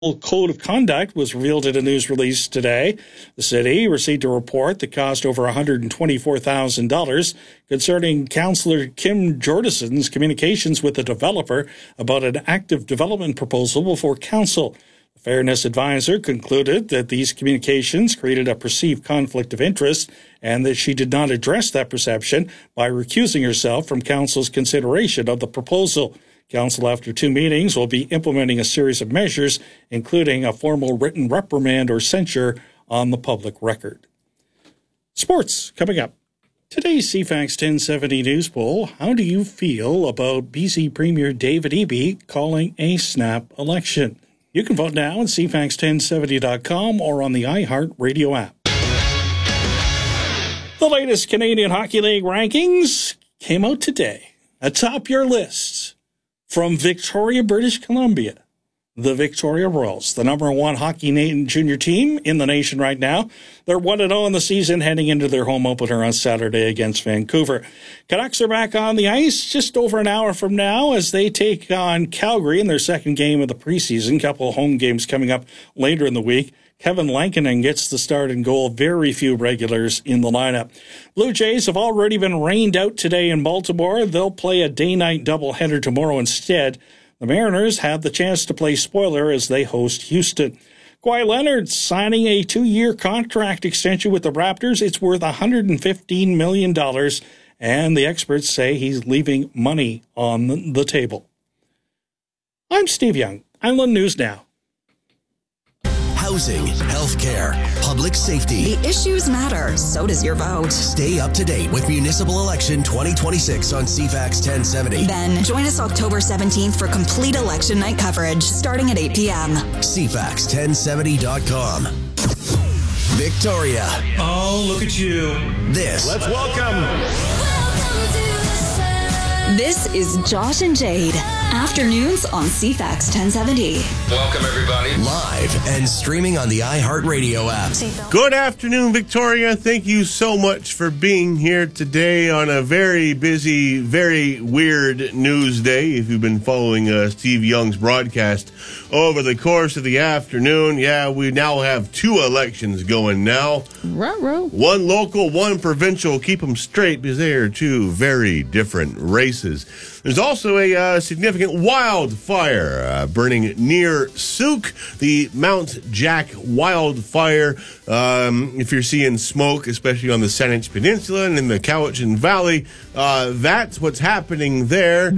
code of conduct was revealed in a news release today. The city received a report that cost over $124,000 concerning Councillor Kim Jordison's communications with the developer about an active development proposal before council. The Fairness Advisor concluded that these communications created a perceived conflict of interest and that she did not address that perception by recusing herself from council's consideration of the proposal. Council, after 2 meetings, will be implementing a series of measures, including a formal written reprimand or censure on the public record. Sports coming up. Today's CFAX 1070 News Poll. How do you feel about BC Premier David Eby calling a snap election? You can vote now on CFAX1070.com or on the iHeart Radio app. The latest Canadian Hockey League rankings came out today. Atop your lists. From Victoria, British Columbia, the Victoria Royals, the number one hockey junior team in the nation right now. They're 1-0 in the season heading into their home opener on Saturday against Vancouver. Canucks are back on the ice just over an hour from now as they take on Calgary in their second game of the preseason. Couple of home games coming up later in the week. Kevin Lankinen gets the start and goal. Very few regulars in the lineup. Blue Jays have already been rained out today in Baltimore. They'll play a day-night doubleheader tomorrow instead. The Mariners have the chance to play spoiler as they host Houston. Kawhi Leonard signing a 2-year contract extension with the Raptors. It's worth $115 million, and the experts say he's leaving money on the table. I'm Steve Young. Island News Now. Housing, healthcare, public safety. The issues matter, so does your vote. Stay up to date with Municipal Election 2026 on CFAX 1070. Then join us October 17th for complete election night coverage starting at 8 p.m. CFAX1070.com. Victoria. Oh, look at you. Let's welcome. This is Josh and Jade. Afternoons on CFAX 1070. Welcome, everybody. Live and streaming on the iHeart Radio app. Good afternoon, Victoria. Thank you so much for being here today on a very busy, very weird news day. If you've been following Steve Young's broadcast over the course of the afternoon, we now have 2 elections going now. Ruh-roh. One local, one provincial. Keep them straight because they are 2 very different races. There's also a significant wildfire burning near Souk, the Mount Jack wildfire. If you're seeing smoke, especially on the Saanich Peninsula and in the Cowichan Valley, that's what's happening there.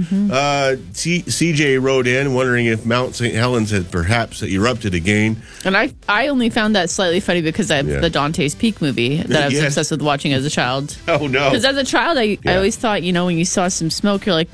CJ wrote in wondering if Mount St. Helens had perhaps erupted again. And I only found that slightly funny because I have the Dante's Peak movie that I was obsessed with watching as a child. Oh, no. Because as a child, I always thought, when you saw some smoke, you're like,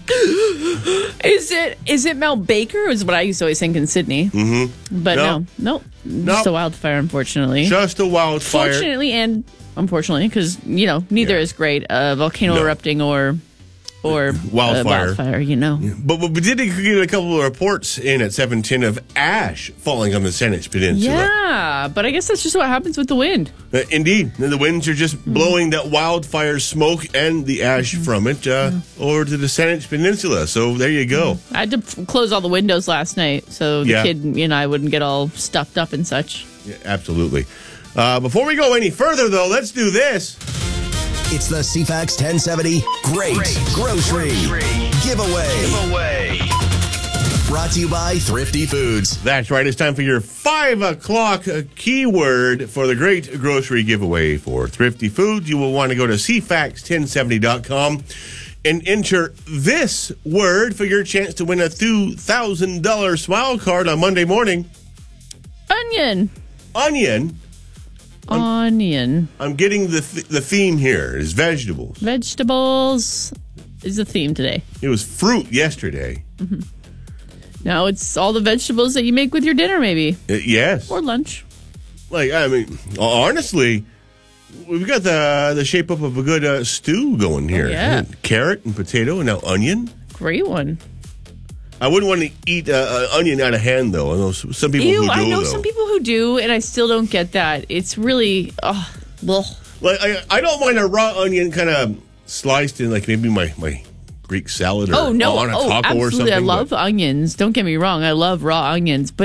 is it Mount Baker? Is what I used to always think in Sydney. Mm-hmm. But no. Just a wildfire, unfortunately. Just a wildfire. Fortunately and unfortunately, because, neither is great. Volcano erupting or wildfire. But we did get a couple of reports in at 7:10 of ash falling on the Saanich Peninsula. Yeah, but I guess that's just what happens with the wind. Indeed. The winds are just blowing that wildfire smoke and the ash from it over to the Saanich Peninsula. So there you go. I had to close all the windows last night so the kid and I wouldn't get all stuffed up and such. Yeah, absolutely. Before we go any further, though, let's do this. It's the CFAX 1070 Great Grocery Giveaway. Brought to you by Thrifty Foods. That's right. It's time for your 5 o'clock keyword for the Great Grocery Giveaway for Thrifty Foods. You will want to go to CFAX1070.com and enter this word for your chance to win a $2,000 smile card on Monday morning. Onion. I'm getting the theme here is vegetables. Vegetables is the theme today. It was fruit yesterday. Mm-hmm. Now it's all the vegetables that you make with your dinner, maybe. Yes. Or lunch. Honestly, we've got the shape up of a good stew going here. Carrot and potato and now onion. Great one. I wouldn't want to eat onion out of hand, though. I know some people who do. I know some people who do, and I still don't get that. It's really, well. I don't mind a raw onion kind of sliced in, like maybe my Greek salad or on a taco absolutely. or something. I love onions. Don't get me wrong. I love raw onions, but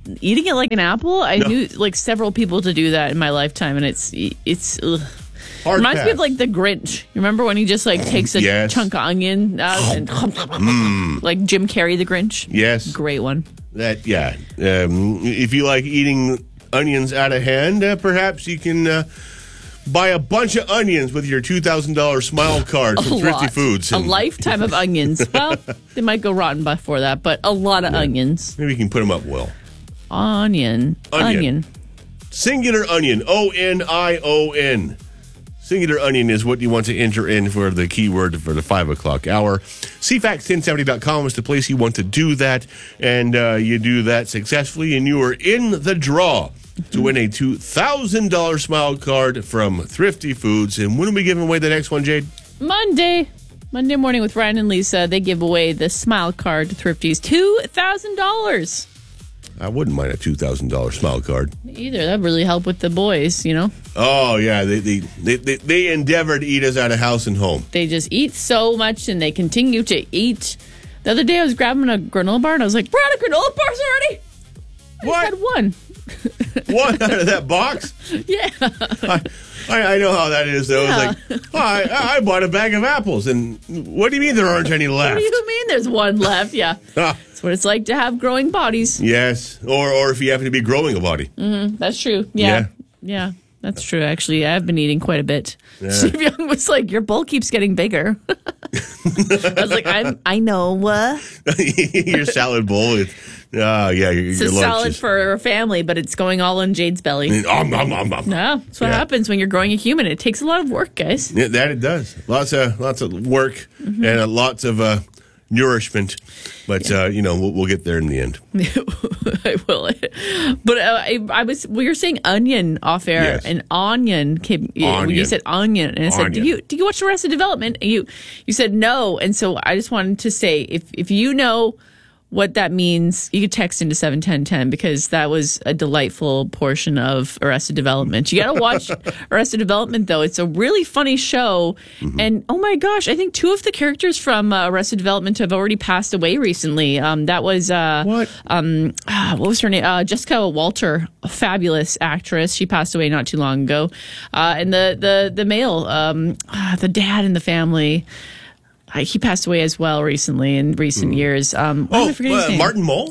eating it like an apple. I knew like several people to do that in my lifetime, and it's ugh. Hard Reminds pass. me of like the Grinch. You remember when he just like takes a Yes. chunk of onion out and like Jim Carrey the Grinch? Yes. Great one. That, yeah. If you like eating onions out of hand, perhaps you can buy a bunch of onions with your $2,000 Smile card from Thrifty Foods. A lifetime of onions. Well, they might go rotten before that, but a lot of onions. Maybe you can put them up well. Onion. Singular onion. O-N-I-O-N. Singular onion is what you want to enter in for the keyword for the 5 o'clock hour. CFAX1070.com is the place you want to do that. And you do that successfully, and you are in the draw to win a $2,000 Smile card from Thrifty Foods. And when are we giving away the next one, Jade? Monday morning with Ryan and Lisa, they give away the Smile card to Thrifties. $2,000. I wouldn't mind a $2,000 Smile card. Either. That'd really help with the boys, you know? Oh, yeah. They endeavor to eat us out of house and home. They just eat so much, and they continue to eat. The other day, I was grabbing a granola bar, and I was like, we're out of granola bars already? What? I had one. One out of that box? Yeah. I know how that is, though. Yeah. It's like, I bought a bag of apples, and what do you mean there aren't any left? What do you mean there's one left? Yeah. That's what it's like to have growing bodies. Yes, or if you happen to be growing a body. That's true. Yeah. That's true, actually. I've been eating quite a bit. Yeah. Steve Young was like, your bowl keeps getting bigger. I was like, I know. Your salad bowl. It's a salad for a family, but it's going all in Jade's belly. No, that's what happens when you're growing a human. It takes a lot of work, guys. Yeah, that it does. Lots of work and lots of nourishment. But, we'll get there in the end. I will. But we were saying onion off air, Yes. and onion came. When you said onion, and I said, "Do you watch Arrested Development?" And you said no, and so I just wanted to say, if you know what that means, you could text into 71010 because that was a delightful portion of Arrested Development. You got to watch Arrested Development, though. It's a really funny show. And oh my gosh, I think 2 of the characters from Arrested Development have already passed away recently. That was what was her name? Jessica Walter, a fabulous actress. She passed away not too long ago. And the male, the dad in the family. He passed away as well recently in recent years. Why am I forgetting his name? Martin Mull?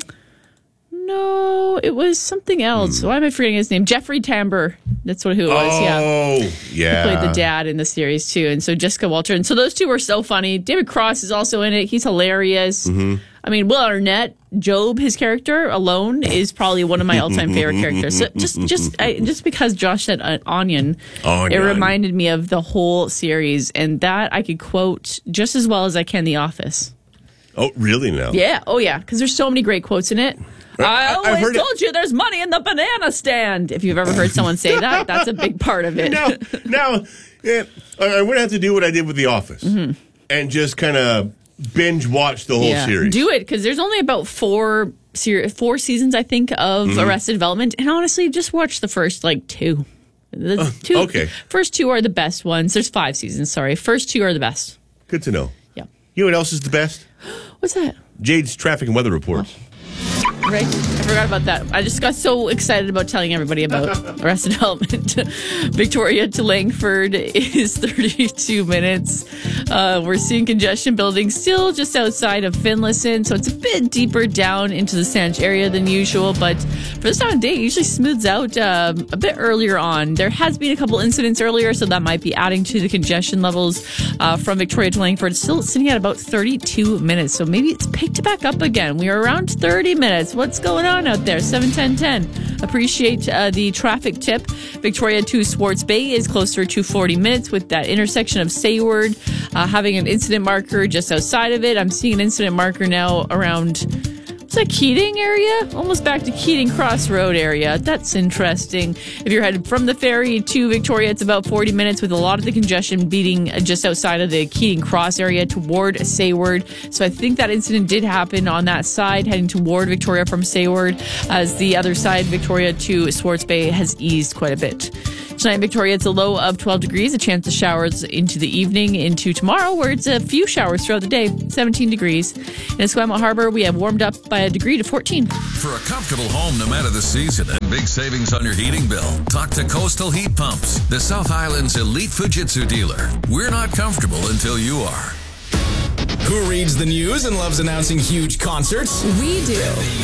No, it was something else. Why am I forgetting his name? Jeffrey Tambor. That's who it was. Yeah. He played the dad in the series too. And so Jessica Walter. And so those 2 were so funny. David Cross is also in it. He's hilarious. I mean, Will Arnett, Job, his character alone is probably one of my all-time favorite characters. So just because Josh said onion, it reminded me of the whole series, and that I could quote just as well as I can The Office. Oh, really now? Yeah. Oh, yeah. Because there's so many great quotes in it. I always told you there's money in the banana stand. If you've ever heard someone say that, that's a big part of it. Now, I'm going to have to do what I did with The Office and just kind of binge watch the whole series. Do it, because there's only about 4 seasons, I think, of Arrested Development. And honestly, just watch the first, 2. The first 2 are the best ones. There's 5 seasons, sorry. First 2 are the best. Good to know. Yeah. You know what else is the best? What's that? Jade's traffic and weather reports. Right? I forgot about that. I just got so excited about telling everybody about Arrested Development. Victoria to Langford is 32 minutes. We're seeing congestion building still just outside of Finlayson, so it's a bit deeper down into the Saanich area than usual, but for this time of day, it usually smooths out a bit earlier on. There has been a couple incidents earlier, so that might be adding to the congestion levels from Victoria to Langford. Still sitting at about 32 minutes, so maybe it's picked back up again. We are around 30 minutes. What's going on out there? 71010. Appreciate the traffic tip. Victoria to Swartz Bay is closer to 40 minutes with that intersection of Sayward having an incident marker just outside of it. I'm seeing an incident marker now around, what's that, Keating area? Almost back to Keating Crossroad area. That's interesting. If you're headed from the ferry to Victoria, it's about 40 minutes with a lot of the congestion beating just outside of the Keating Cross area toward Sayward. So I think that incident did happen on that side, heading toward Victoria from Sayward, as the other side, Victoria to Swartz Bay, has eased quite a bit. Tonight in Victoria, it's a low of 12 degrees, a chance of showers into the evening, into tomorrow, where it's a few showers throughout the day, 17 degrees. In Esquimalt Harbor, we have warmed up by a degree to 14. For a comfortable home no matter the season and big savings on your heating bill, talk to Coastal Heat Pumps, the South Island's elite Fujitsu dealer. We're not comfortable until you are. Who reads the news and loves announcing huge concerts? We do.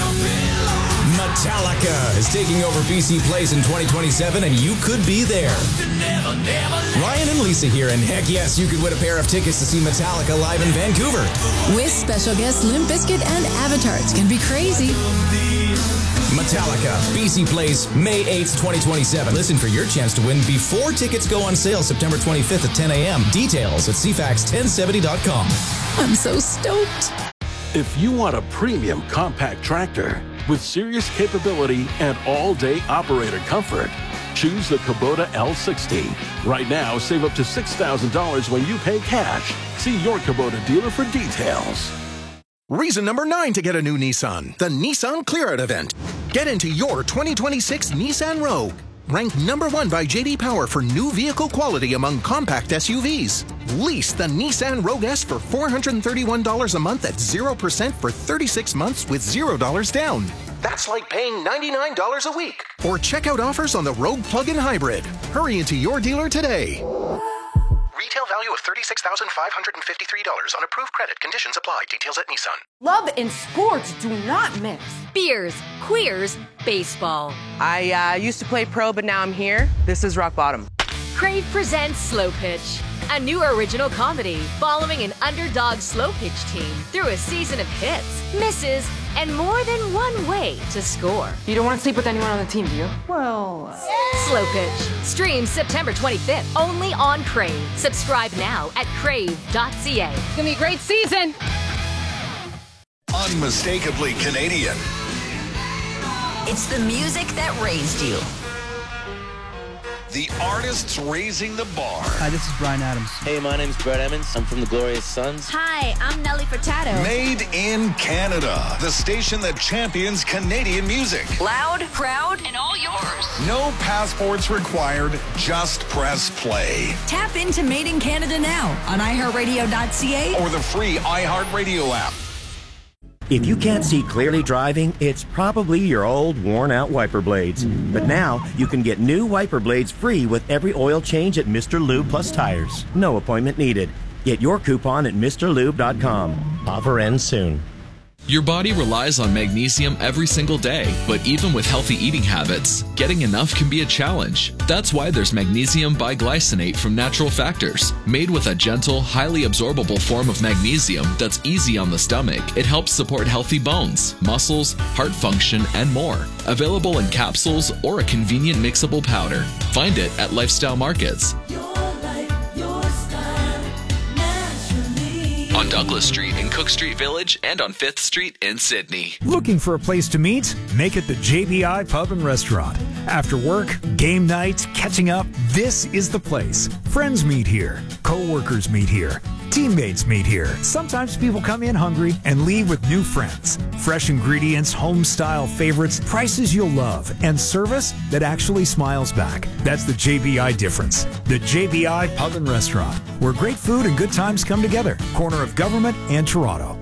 Metallica is taking over BC Place in 2027, and you could be there. Ryan and Lisa here, and heck yes, you could win a pair of tickets to see Metallica live in Vancouver. With special guests Limp Bizkit and Avatar. It's going to be crazy. Metallica, BC Place, May 8th, 2027. Listen for your chance to win before tickets go on sale September 25th at 10 a.m. Details at cfax1070.com. I'm so stoked. If you want a premium compact tractor with serious capability and all-day operator comfort, choose the Kubota L60. Right now, save up to $6,000 when you pay cash. See your Kubota dealer for details. Reason number 9 to get a new Nissan, the Nissan Clear Out event. Get into your 2026 Nissan Rogue. Ranked number 1 by J.D. Power for new vehicle quality among compact SUVs. Lease the Nissan Rogue S for $431 a month at 0% for 36 months with $0 down. That's like paying $99 a week. Or check out offers on the Rogue Plug-in Hybrid. Hurry into your dealer today. Retail value of $36,553 on approved credit. Conditions apply. Details at Nissan. Love and sports do not mix. Beers, queers, baseball. I used to play pro, but now I'm here. This is rock bottom. Crave presents Slow Pitch, a new original comedy following an underdog slow pitch team through a season of hits, misses, and more than one way to score. You don't want to sleep with anyone on the team, do you? Well... Slow Pitch. Streams September 25th, only on Crave. Subscribe now at crave.ca. It's going to be a great season. Unmistakably Canadian. It's the music that raised you. The artists raising the bar. Hi, this is Brian Adams. Hey, my name's Brett Emmons. I'm from the Glorious Sons. Hi, I'm Nelly Furtado. Made in Canada. The station that champions Canadian music. Loud, proud, and all yours. No passports required. Just press play. Tap into Made in Canada now on iHeartRadio.ca Or the free iHeartRadio app. If you can't see clearly driving, it's probably your old, worn-out wiper blades. But now, you can get new wiper blades free with every oil change at Mr. Lube Plus Tires. No appointment needed. Get your coupon at MrLube.com. Offer ends soon. Your body relies on magnesium every single day, but even with healthy eating habits, getting enough can be a challenge. That's why there's magnesium biglycinate from Natural Factors. Made with a gentle, highly absorbable form of magnesium that's easy on the stomach, it helps support healthy bones, muscles, heart function, and more. Available in capsules or a convenient mixable powder. Find it at Lifestyle Markets. On Douglas Street in Cook Street Village and on 5th Street in Sydney. Looking for a place to meet? Make it the JBI Pub and Restaurant. After work, game nights, catching up, this is the place. Friends meet here. Co-workers meet here. Teammates meet here. Sometimes people come in hungry and leave with new friends. Fresh ingredients, home-style favorites, prices you'll love, and service that actually smiles back. That's the JBI difference. The JBI Pub and Restaurant, where great food and good times come together. Corner of Government and Toronto.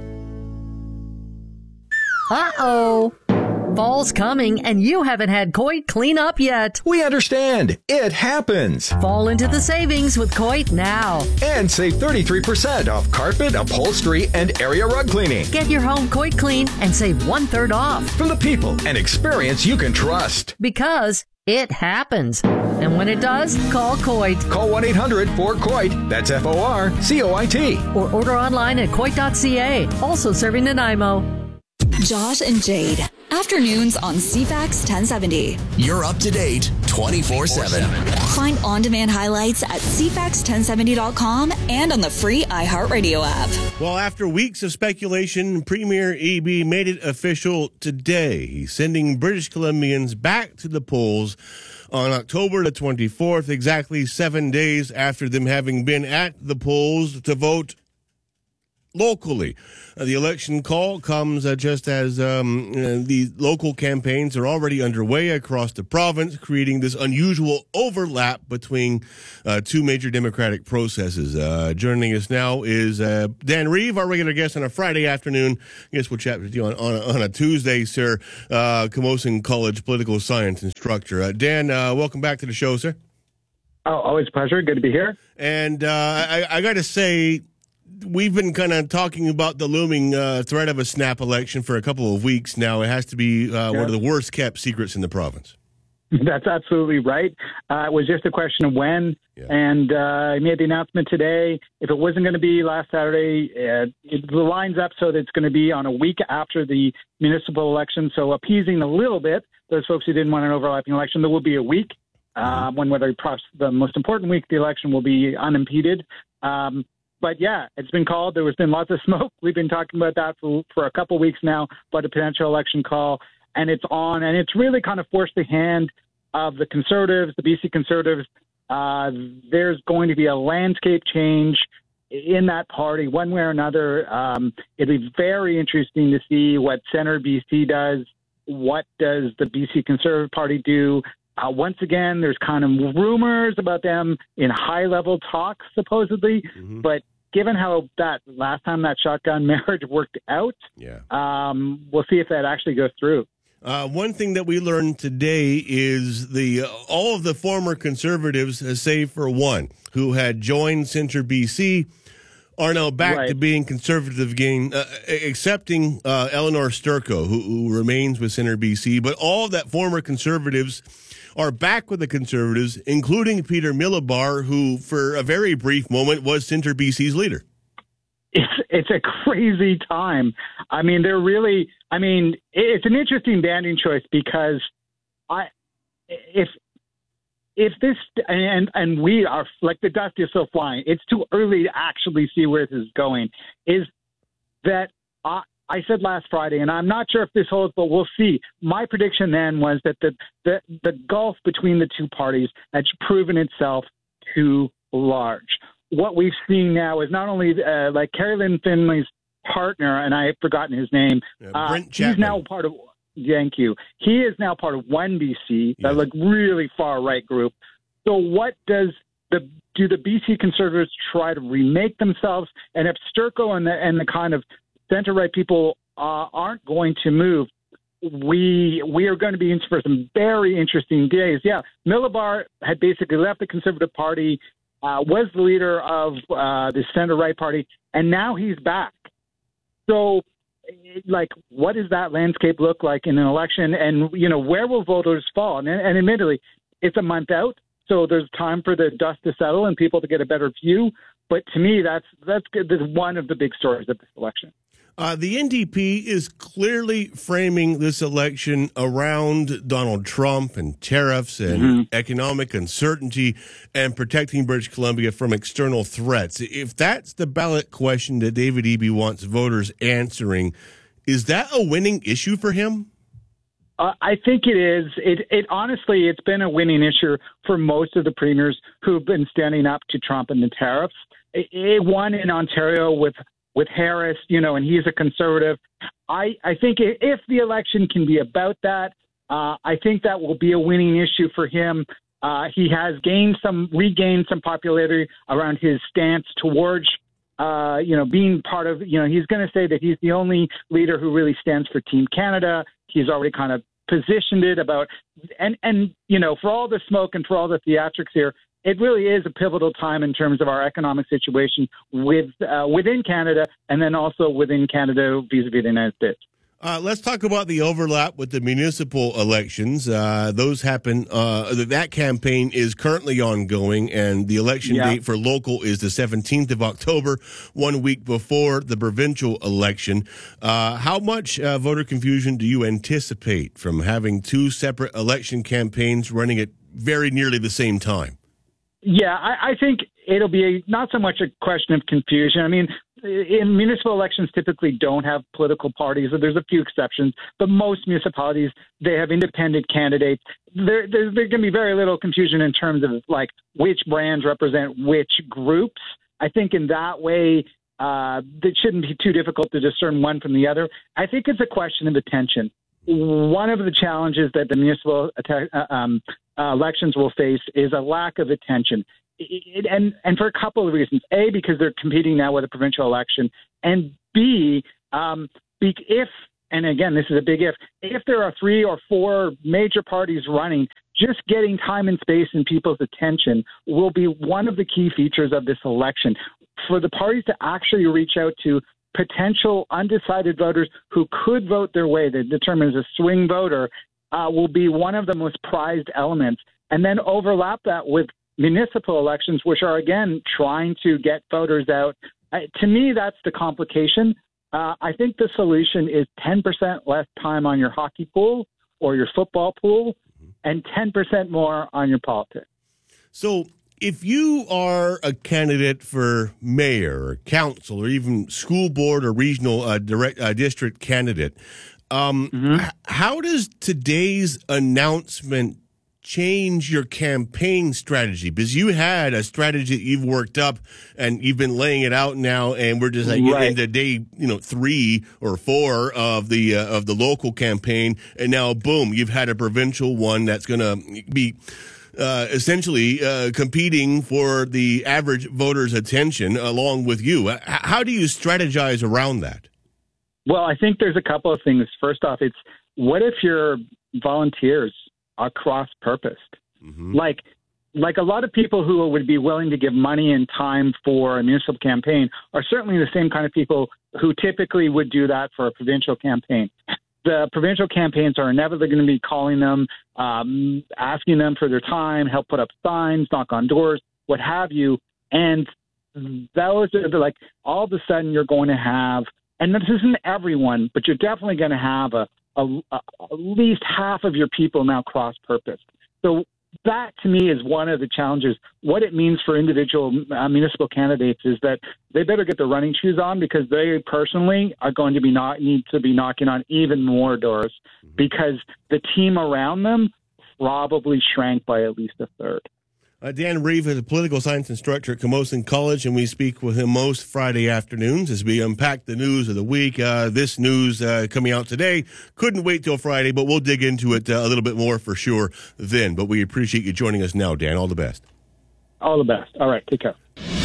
Uh-oh. Fall's coming, and you haven't had Coit clean up yet. We understand. It happens. Fall into the savings with Coit now. And save 33% off carpet, upholstery, and area rug cleaning. Get your home Coit clean and save 1/3 off. From the people and experience you can trust. Because it happens. And when it does, call Coit. Call 1-800-4COIT. That's FORCOIT. Or order online at Coit.ca. Also serving Nanaimo. Josh and Jade. Afternoons on CFAX 1070. You're up to date 24/7. Find on-demand highlights at CFAX1070.com and on the free iHeartRadio app. Well, after weeks of speculation, Premier Eby made it official today. He's sending British Columbians back to the polls on October the 24th, exactly 7 days after them having been at the polls to vote locally. The election call comes just as the local campaigns are already underway across the province, creating this unusual overlap between two major democratic processes. Joining us now is Dan Reeve, our regular guest on a Friday afternoon. I guess we'll chat with you on a Tuesday, sir. Camosun College political science instructor. Dan, welcome back to the show, sir. Oh, always a pleasure. Good to be here. And I got to say, we've been kind of talking about the looming threat of a snap election for a couple of weeks now. It has to be one of the worst kept secrets in the province. That's absolutely right. It was just a question of when, and I made the announcement today. If it wasn't going to be last Saturday, it lines up so that it's going to be on a week after the municipal election, so appeasing a little bit those folks who didn't want an overlapping election. There will be a week, when whether perhaps the most important week, the election will be unimpeded. But yeah, it's been called. There has been lots of smoke. We've been talking about that for a couple of weeks now, about a potential election call, and it's on. And it's really kind of forced the hand of the Conservatives, the BC Conservatives. There's going to be a landscape change in that party, one way or another. It'll be very interesting to see what Centre BC does. What does the BC Conservative Party do? Once again, there's kind of rumors about them in high-level talks, supposedly. But given how that last time that shotgun marriage worked out, we'll see if that actually goes through. One thing that we learned today is all of the former Conservatives, save for one, who had joined Centre BC, are now back to being Conservative again, excepting Eleanor Sturko, who remains with Centre BC. But all of that former Conservatives are back with the Conservatives, including Peter Milobar, who for a very brief moment was Centre BC's leader. It's a crazy time. I mean, it's an interesting banding choice because if this, and we are, like, the dust is so flying, it's too early to actually see where this is going, is that I said last Friday, and I'm not sure if this holds, but we'll see. My prediction then was that the gulf between the two parties had proven itself too large. What we've seen now is not only like Carrie Lynn Finley's partner, and I have forgotten his name. Brent Chapman. He's now part of. Thank you. He is now part of One BC, that like really far right group. So what do the BC Conservatives try to remake themselves? And if Sturko and the kind of center right people aren't going to move, we are going to be in for some very interesting days. Yeah, Milobar had basically left the Conservative Party, was the leader of the center right party, and now he's back. So, like, what does that landscape look like in an election? And, where will voters fall? And admittedly, it's a month out, so there's time for the dust to settle and people to get a better view. But to me, that's good. That's one of the big stories of this election. The NDP is clearly framing this election around Donald Trump and tariffs and economic uncertainty and protecting British Columbia from external threats. If that's the ballot question that David Eby wants voters answering, is that a winning issue for him? I think it is. It honestly, it's been a winning issue for most of the premiers who've been standing up to Trump and the tariffs. It won in Ontario with Harris, and he's a conservative. I think if the election can be about that, I think that will be a winning issue for him. He has regained some popularity around his stance towards, being part of, he's going to say that he's the only leader who really stands for Team Canada. He's already kind of positioned it about, and for all the smoke and for all the theatrics here, it really is a pivotal time in terms of our economic situation within Canada and then also within Canada vis-a-vis the United States. Let's talk about the overlap with the municipal elections. Those happen. That campaign is currently ongoing, and the election date for local is the 17th of October, 1 week before the provincial election. How much voter confusion do you anticipate from having two separate election campaigns running at very nearly the same time? Yeah, I think it'll be not so much a question of confusion. I mean, in municipal elections typically don't have political parties. There's a few exceptions, but most municipalities, they have independent candidates. There's going to be very little confusion in terms of like which brands represent which groups. I think in that way, that shouldn't be too difficult to discern one from the other. I think it's a question of attention. One of the challenges that the municipal elections will face is a lack of attention. And for a couple of reasons. A, because they're competing now with a provincial election. And B, if, and again, this is a big if there are 3 or 4 major parties running, just getting time and space and people's attention will be one of the key features of this election. For the parties to actually reach out to potential undecided voters who could vote their way, that determines a swing voter, will be one of the most prized elements. And then overlap that with municipal elections, which are, again, trying to get voters out. To me, that's the complication. I think the solution is 10% less time on your hockey pool or your football pool and 10% more on your politics. So if you are a candidate for mayor or council or even school board or regional district candidate, how does today's announcement change your campaign strategy? Because you had a strategy that you've worked up and you've been laying it out now, and we're just like into day 3 or 4 of the local campaign, and now boom, you've had a provincial one that's going to be essentially competing for the average voter's attention along with you. How do you strategize around that? Well, I think there's a couple of things. First off, it's what if your volunteers are cross-purposed? Like a lot of people who would be willing to give money and time for a municipal campaign are certainly the same kind of people who typically would do that for a provincial campaign. The provincial campaigns are inevitably going to be calling them, asking them for their time, help put up signs, knock on doors, what have you. And those are like, all of a sudden you're going to have, and this isn't everyone, but you're definitely going to have at least half of your people now cross-purposed. So that, to me, is one of the challenges. What it means for individual municipal candidates is that they better get the running shoes on, because they personally are going to need to be knocking on even more doors, because the team around them probably shrank by at least a third. Dan Reeve is a political science instructor at Camosun College, and we speak with him most Friday afternoons as we unpack the news of the week. This news coming out today, couldn't wait till Friday, but we'll dig into it a little bit more for sure then. But we appreciate you joining us now, Dan. All the best. All the best. All right, take care.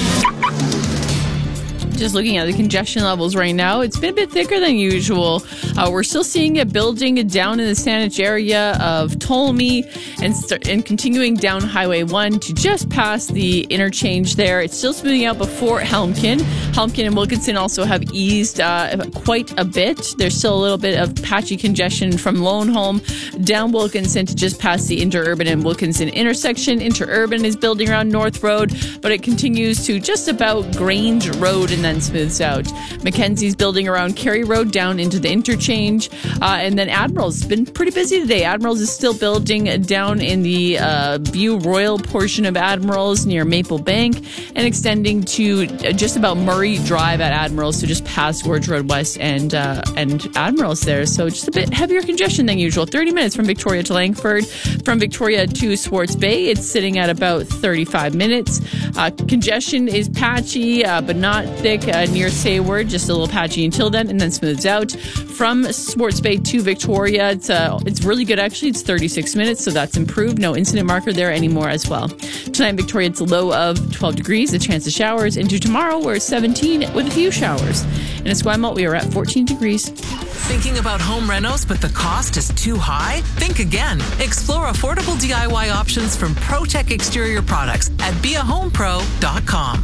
Just looking at the congestion levels right now, it's been a bit thicker than usual. We're still seeing it building down in the Saanich area of Tolmi and continuing down Highway 1 to just past the interchange there. It's still smoothing out before Helmkin. Helmkin and Wilkinson also have eased quite a bit. There's still a little bit of patchy congestion from Lone Home down Wilkinson to just past the Interurban and Wilkinson intersection. Interurban is building around North Road, but it continues to just about Grange Road and then smooths out. Mackenzie's building around Kerry Road down into the interchange. And then Admiral's been pretty busy today. Admiral's is still building down in the View Royal portion of Admiral's near Maple Bank and extending to just about Murray Drive at Admiral's, so just past Gorge Road West and Admiral's there. So just a bit heavier congestion than usual. 30 minutes from Victoria to Langford. From Victoria to Swartz Bay, it's sitting at about 35 minutes. Congestion is patchy, but not thick near Sayward, just a little patchy until then, and then smooths out. From Swartz Bay to Victoria, it's really good actually. It's 36 minutes, so that's improved. No incident marker there anymore as well. Tonight in Victoria, it's a low of 12 degrees, a chance of showers. Into tomorrow, we're at 17 with a few showers. In Esquimalt, we are at 14 degrees. Thinking about home renos, but the cost is too high? Think again. Explore affordable DIY options from ProTech Exterior Products at beahomepro.com.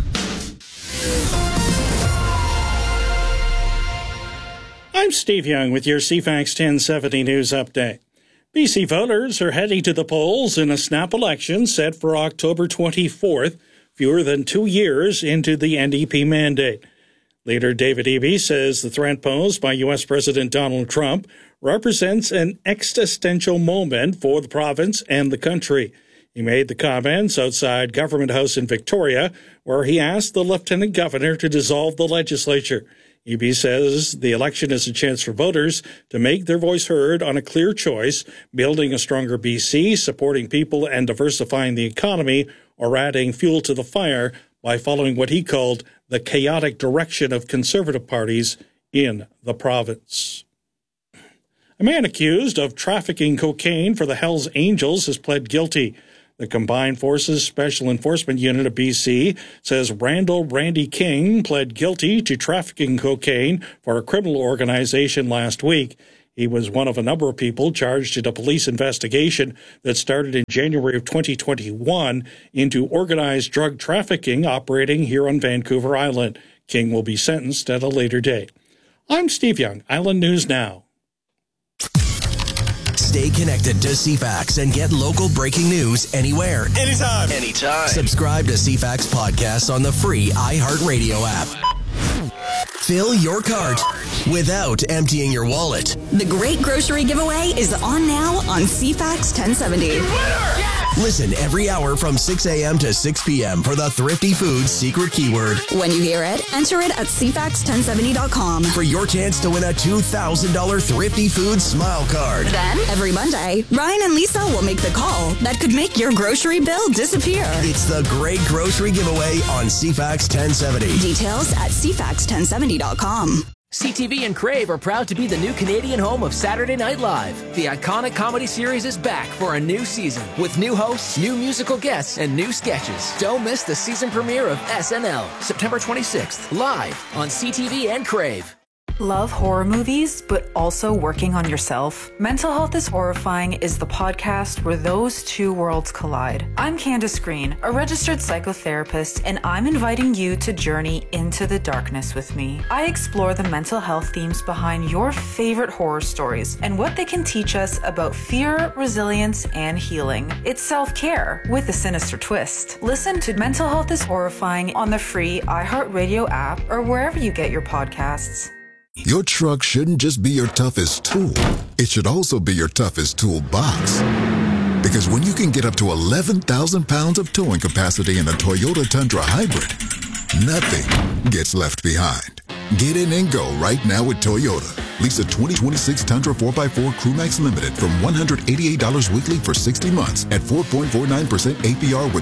I'm Steve Young with your CFAX 1070 News Update. BC voters are heading to the polls in a snap election set for October 24th, fewer than 2 years into the NDP mandate. Leader David Eby says the threat posed by U.S. President Donald Trump represents an existential moment for the province and the country. He made the comments outside Government House in Victoria, where he asked the Lieutenant Governor to dissolve the legislature. Eby says the election is a chance for voters to make their voice heard on a clear choice, building a stronger BC, supporting people and diversifying the economy, or adding fuel to the fire by following what he called the the chaotic direction of conservative parties in the province. A man accused of trafficking cocaine for the Hells Angels has pled guilty. The Combined Forces Special Enforcement Unit of BC says Randy King pled guilty to trafficking cocaine for a criminal organization last week. He was one of a number of people charged in a police investigation that started in January of 2021 into organized drug trafficking operating here on Vancouver Island. King will be sentenced at a later date. I'm Steve Young, Island News Now. Stay connected to CFAX and get local breaking news anywhere. Anytime. Subscribe to CFAX podcasts on the free iHeartRadio app. Fill your cart without emptying your wallet. The Great Grocery Giveaway is on now on CFAX 1070. Listen every hour from 6 a.m. to 6 p.m. for the Thrifty Foods secret keyword. When you hear it, enter it at CFAX1070.com. For your chance to win a $2,000 Thrifty Foods smile card. Then, every Monday, Ryan and Lisa will make the call that could make your grocery bill disappear. It's the Great Grocery Giveaway on CFAX 1070. Details at CFAX1070.com. CTV and Crave are proud to be the new Canadian home of Saturday Night Live. The iconic comedy series is back for a new season with new hosts, new musical guests, and new sketches. Don't miss the season premiere of SNL, September 26th, live on CTV and Crave. Love horror movies, but also working on yourself? Mental Health is Horrifying is the podcast where those two worlds collide. I'm Candace Green, a registered psychotherapist, and I'm inviting you to journey into the darkness with me. I explore the mental health themes behind your favorite horror stories and what they can teach us about fear, resilience, and healing. It's self-care with a sinister twist. Listen to Mental Health is Horrifying on the free iHeartRadio app or wherever you get your podcasts. Your truck shouldn't just be your toughest tool. It should also be your toughest toolbox. Because when you can get up to 11,000 pounds of towing capacity in a Toyota Tundra Hybrid, nothing gets left behind. Get in and go right now with Toyota. Lease a 2026 Tundra 4x4 Crewmax Limited from $188 weekly for 60 months at 4.49% APR with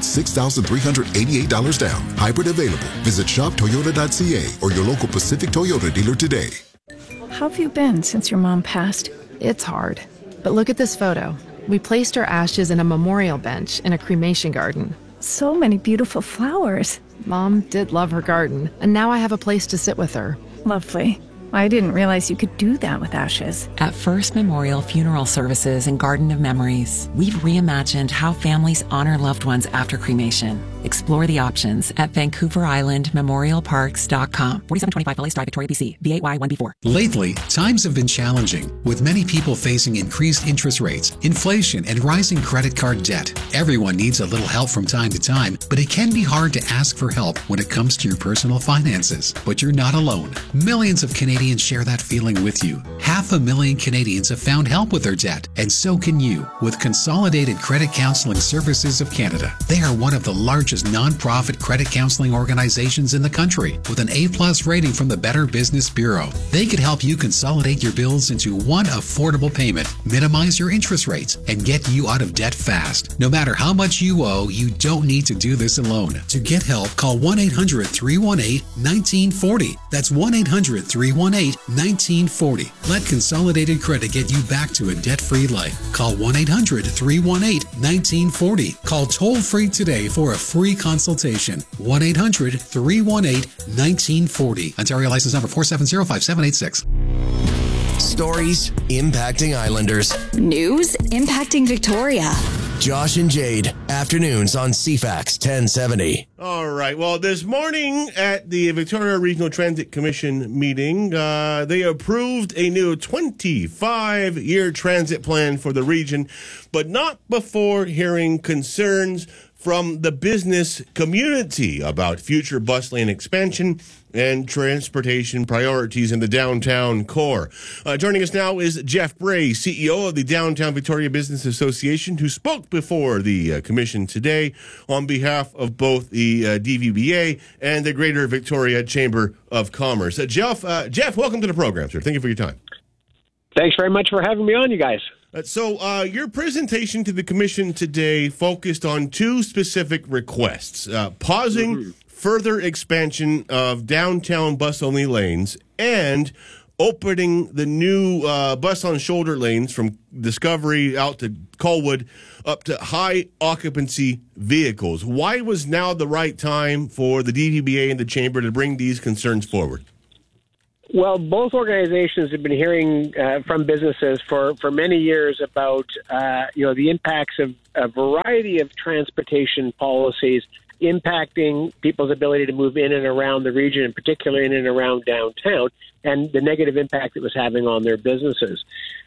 $6,388 down. Hybrid available. Visit shoptoyota.ca or your local Pacific Toyota dealer today. How have you been since your mom passed? It's hard. But look at this photo. We placed her ashes in a memorial bench in a cremation garden. So many beautiful flowers. Mom did love her garden, and now I have a place to sit with her. Lovely. I didn't realize you could do that with ashes. At First Memorial Funeral Services and Garden of Memories, we've reimagined how families honor loved ones after cremation. Explore the options at VancouverIslandMemorialParks.com. 4725 Fellers Drive, Victoria, BC. B8Y1B4. Lately, times have been challenging, with many people facing increased interest rates, inflation, and rising credit card debt. Everyone needs a little help from time to time, but it can be hard to ask for help when it comes to your personal finances. But you're not alone. Millions of Canadians share that feeling with you. 500,000 Canadians have found help with their debt, and so can you with Consolidated Credit Counseling Services of Canada. They are one of the largest non-profit credit counseling organizations in the country with an A+ rating from the Better Business Bureau. They could help you consolidate your bills into one affordable payment, minimize your interest rates, and get you out of debt fast. No matter how much you owe, you don't need to do this alone. To get help, call 1-800-318-1940. That's 1-800-318-1940. Let Consolidated Credit get you back to a debt-free life. Call 1-800-318-1940. Call toll-free today for a free consultation. 1-800-318-1940. Ontario license number 4705786. Stories impacting Islanders. News impacting Victoria. Josh and Jade, afternoons on CFAX 1070. All right. Well, this morning at the Victoria Regional Transit Commission meeting, they approved a new 25-year transit plan for the region, but not before hearing concerns from the business community about future bus lane expansion and transportation priorities in the downtown core. Joining us now is Jeff Bray, CEO of the Downtown Victoria Business Association, who spoke before the commission today on behalf of both the DVBA and the Greater Victoria Chamber of Commerce. Jeff, welcome to the program, sir. Thank you for your time. Thanks very much for having me on, you guys. So your presentation to the commission today focused on two specific requests, pausing further expansion of downtown bus-only lanes and opening the new bus-on-shoulder lanes from Discovery out to Colwood up to high-occupancy vehicles. Why was now the right time for the DVBA and the Chamber to bring these concerns forward? Well, both organizations have been hearing from businesses for many years about the impacts of a variety of transportation policies impacting people's ability to move in and around the region, and particularly in and around downtown, and the negative impact it was having on their businesses.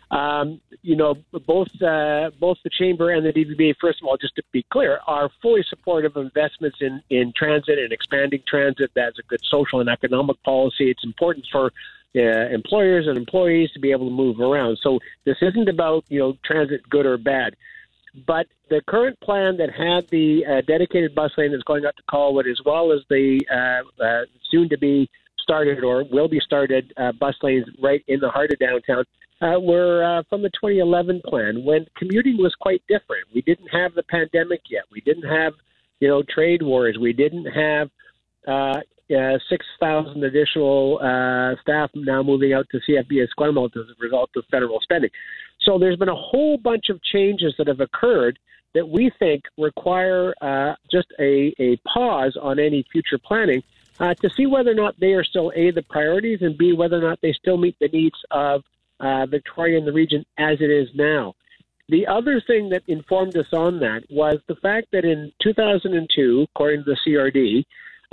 Both the Chamber and the DVBA, first of all, just to be clear, are fully supportive of investments in transit and expanding transit. That's a good social and economic policy. It's important for employers and employees to be able to move around. So this isn't about, transit good or bad. But the current plan that had the dedicated bus lane that's going up to Colwood, as well as the soon-to-be started or will be started bus lanes right in the heart of downtown, were from the 2011 plan, when commuting was quite different. We didn't have the pandemic yet. We didn't have, trade wars. We didn't have 6,000 additional staff now moving out to CFB Esquimalt as a result of federal spending. So there's been a whole bunch of changes that have occurred that we think require just a pause on any future planning to see whether or not they are still, A, the priorities, and B, whether or not they still meet the needs of Victoria and the region as it is now. The other thing that informed us on that was the fact that in 2002, according to the CRD,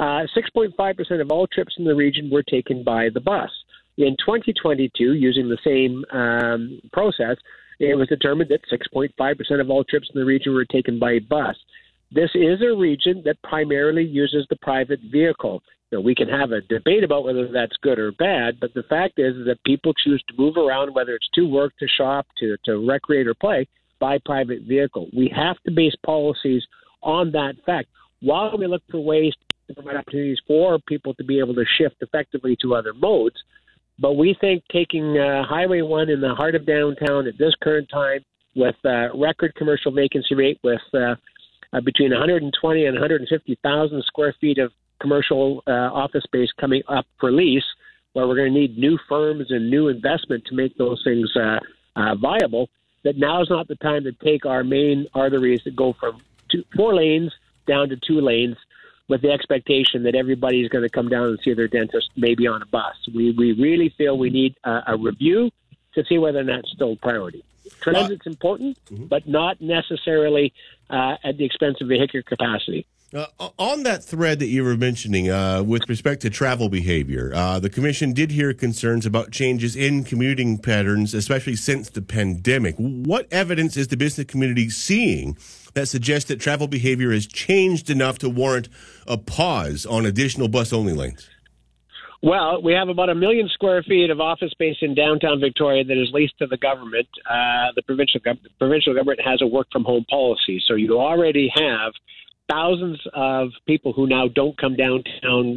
6.5% of all trips in the region were taken by the bus. In 2022, using the same process, it was determined that 6.5% of all trips in the region were taken by bus. This is a region that primarily uses the private vehicle. Now, we can have a debate about whether that's good or bad, but the fact is that people choose to move around, whether it's to work, to shop, to recreate or play, by private vehicle. We have to base policies on that fact while we look for ways to provide opportunities for people to be able to shift effectively to other modes. But we think taking Highway 1 in the heart of downtown at this current time with record commercial vacancy rate with between 120 and 150,000 square feet of commercial office space coming up for lease, where we're going to need new firms and new investment to make those things viable, that now is not the time to take our main arteries that go from 4 lanes down to 2 lanes with the expectation that everybody's going to come down and see their dentist maybe on a bus. We really feel we need a review to see whether or not it's still a priority. Transit's important, but not necessarily at the expense of vehicular capacity. On that thread that you were mentioning with respect to travel behavior, the Commission did hear concerns about changes in commuting patterns, especially since the pandemic. What evidence is the business community seeing that suggests that travel behavior has changed enough to warrant a pause on additional bus-only lanes? Well, we have about 1 million square feet of office space in downtown Victoria that is leased to the government. The provincial government has a work-from-home policy, so you already have thousands of people who now don't come downtown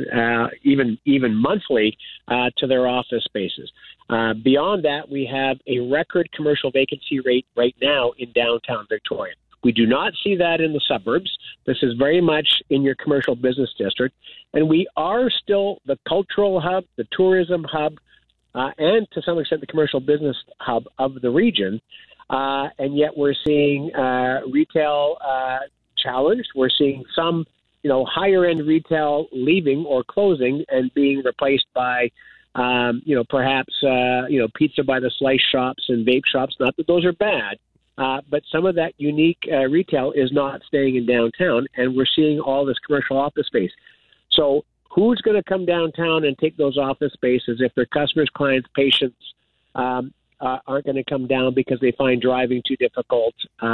even monthly to their office spaces. Beyond that, we have a record commercial vacancy rate right now in downtown Victoria. We do not see that in the suburbs. This is very much in your commercial business district. And we are still the cultural hub, the tourism hub, and to some extent the commercial business hub of the region. And yet we're seeing retail challenged. We're seeing some, higher end retail leaving or closing and being replaced by, perhaps, pizza by the slice shops and vape shops. Not that those are bad, but some of that unique retail is not staying in downtown, and we're seeing all this commercial office space. So who's going to come downtown and take those office spaces if their customers, clients, patients aren't going to come down because they find driving too difficult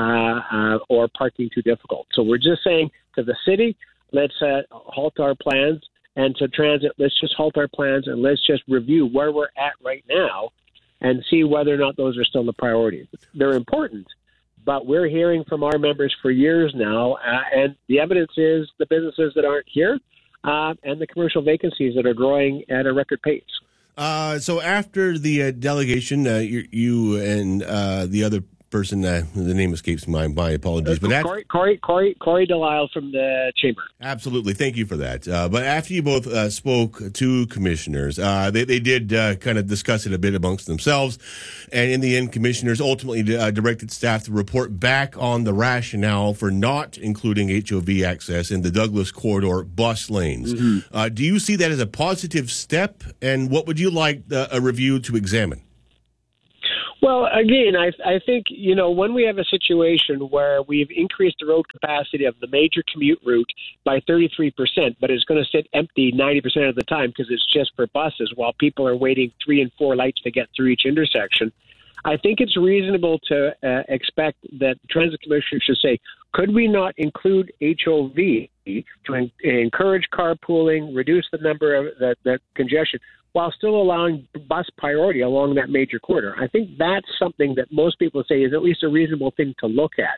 or parking too difficult? So we're just saying to the city, let's halt our plans, and to transit, let's just halt our plans and let's just review where we're at right now and see whether or not those are still the priorities. They're important, but we're hearing from our members for years now, and the evidence is the businesses that aren't here and the commercial vacancies that are growing at a record pace. So after the delegation, you and the other person, the name escapes my apologies. But Corey Delisle from the Chamber. Absolutely. Thank you for that. But after you both spoke to commissioners, they did kind of discuss it a bit amongst themselves. And in the end, commissioners ultimately directed staff to report back on the rationale for not including HOV access in the Douglas Corridor bus lanes. Mm-hmm. Do you see that as a positive step? And what would you like a review to examine? Well, again, I think, when we have a situation where we've increased the road capacity of the major commute route by 33%, but it's going to sit empty 90% of the time because it's just for buses while people are waiting 3 and 4 lights to get through each intersection, I think it's reasonable to expect that the Transit Commission should say, could we not include HOV to encourage carpooling, reduce the number of the congestion, while still allowing bus priority along that major corridor? I think that's something that most people say is at least a reasonable thing to look at.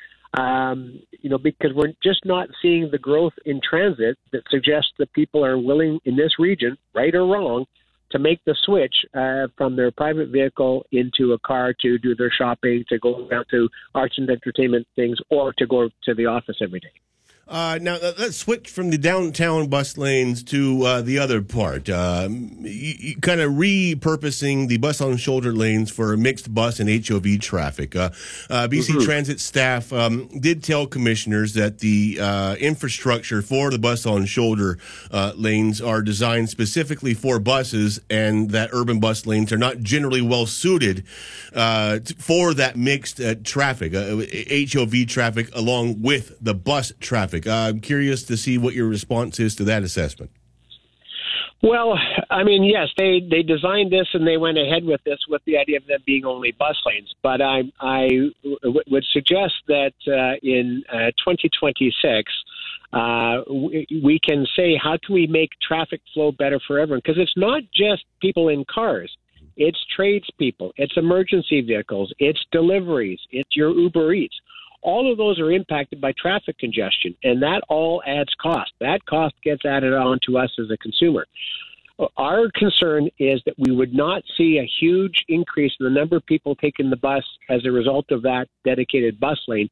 Because we're just not seeing the growth in transit that suggests that people are willing in this region, right or wrong, to make the switch from their private vehicle into a car to do their shopping, to go out to arts and entertainment things, or to go to the office every day. Now, let's switch from the downtown bus lanes to the other part. You kind of repurposing the bus on shoulder lanes for mixed bus and HOV traffic. BC Transit staff did tell commissioners that the infrastructure for the bus on shoulder lanes are designed specifically for buses, and that urban bus lanes are not generally well suited for that mixed traffic, HOV traffic, along with the bus traffic. I'm curious to see what your response is to that assessment. Well, I mean, yes, they designed this and they went ahead with this with the idea of them being only bus lanes. But I would suggest that in 2026, we can say, how can we make traffic flow better for everyone? Because it's not just people in cars. It's tradespeople. It's emergency vehicles. It's deliveries. It's your Uber Eats. All of those are impacted by traffic congestion, and that all adds cost. That cost gets added on to us as a consumer. Our concern is that we would not see a huge increase in the number of people taking the bus as a result of that dedicated bus lane,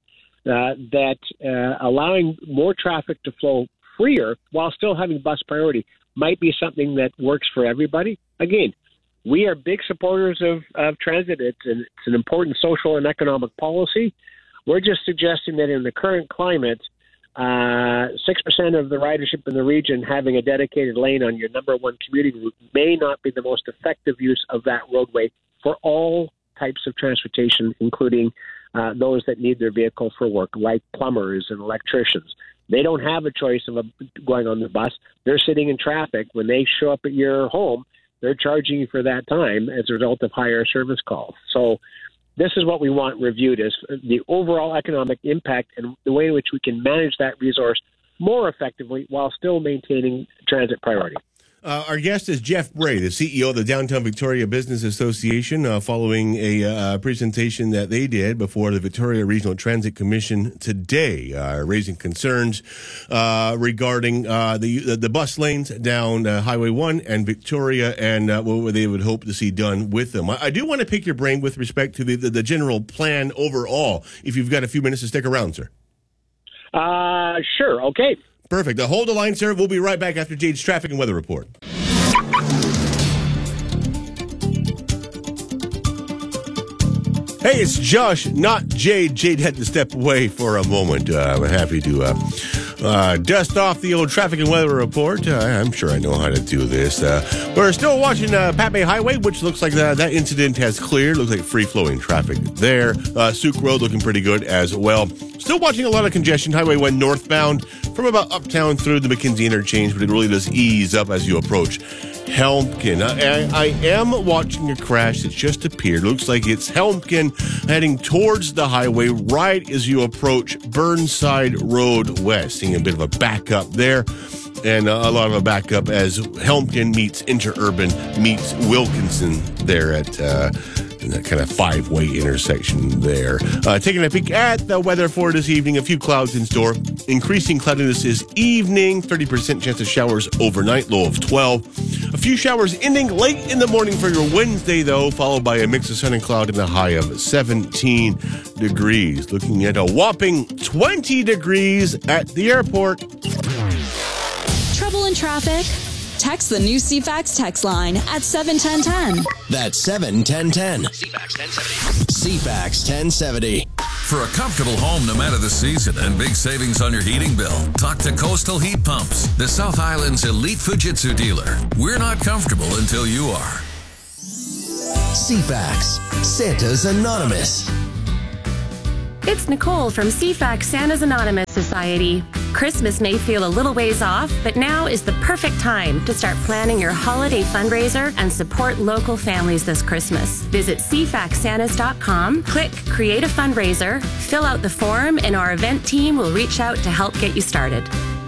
allowing more traffic to flow freer while still having bus priority might be something that works for everybody. Again, we are big supporters of transit. It's an important social and economic policy. We're just suggesting that in the current climate, 6% of the ridership in the region having a dedicated lane on your number one commuting route may not be the most effective use of that roadway for all types of transportation, including those that need their vehicle for work, like plumbers and electricians. They don't have a choice of going on the bus. They're sitting in traffic. When they show up at your home, they're charging you for that time as a result of higher service calls. So this is what we want reviewed, is the overall economic impact and the way in which we can manage that resource more effectively while still maintaining transit priority. Our guest is Jeff Bray, the CEO of the Downtown Victoria Business Association, following a presentation that they did before the Victoria Regional Transit Commission today, raising concerns regarding the bus lanes down Highway 1 and Victoria and what they would hope to see done with them. I do want to pick your brain with respect to the general plan overall, if you've got a few minutes to stick around, sir. Sure, okay. Perfect. Hold the line, sir. We'll be right back after Jade's traffic and weather report. Hey, it's Josh, not Jade. Jade had to step away for a moment. I'm happy to dust off the old traffic and weather report. I'm sure I know how to do this. We're still watching Pat May Highway, which looks like that incident has cleared. Looks like free-flowing traffic there. Souk Road looking pretty good as well. Still watching a lot of congestion. Highway 1 northbound from about Uptown through the McKinsey interchange, but it really does ease up as you approach Helmkin. I am watching a crash that just appeared. Looks like it's Helmkin heading towards the highway right as you approach Burnside Road West. Seeing a bit of a backup there, and a lot of a backup as Helmkin meets Interurban meets Wilkinson there at in that kind of 5-way intersection there. Taking a peek at the weather for this evening, a few clouds in store. Increasing cloudiness this evening, 30% chance of showers overnight, low of 12. A few showers ending late in the morning for your Wednesday, though, followed by a mix of sun and cloud and a high of 17 degrees. Looking at a whopping 20 degrees at the airport. Trouble in traffic? Text the new CFAX text line at 71010. That's 71010. CFAX 1070. CFAX 1070. For a comfortable home no matter the season and big savings on your heating bill, talk to Coastal Heat Pumps, the South Island's elite Fujitsu dealer. We're not comfortable until you are. CFAX, Santa's Anonymous. It's Nicole from CFAX Santa's Anonymous Society. Christmas may feel a little ways off, but now is the perfect time to start planning your holiday fundraiser and support local families this Christmas. Visit cfaxsantas.com, click Create a Fundraiser, fill out the form, and our event team will reach out to help get you started.